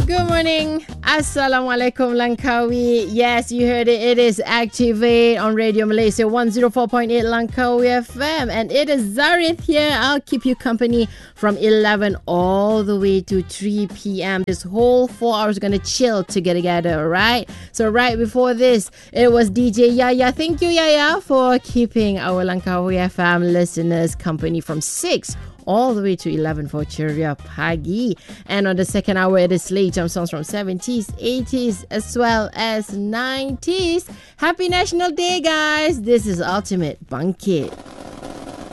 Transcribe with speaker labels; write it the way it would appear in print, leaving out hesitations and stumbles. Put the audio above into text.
Speaker 1: Good morning. Assalamualaikum Langkawi. Yes, you heard it. It is Activate on Radio Malaysia 104.8 Langkawi FM. And it is Zarith here. I'll keep you company from 11 all the way to 3 p.m. This whole 4 hours going to chill together, alright? So right before this, it was DJ Yaya. Thank you, Yaya, for keeping our Langkawi FM listeners company from 6 all the way to 11 for Ceria Pagi. And on the second hour, it is Slate Jam songs from 70s, 80s, as well as 90s. Happy National Day, guys. This is Ultimate Bangkit.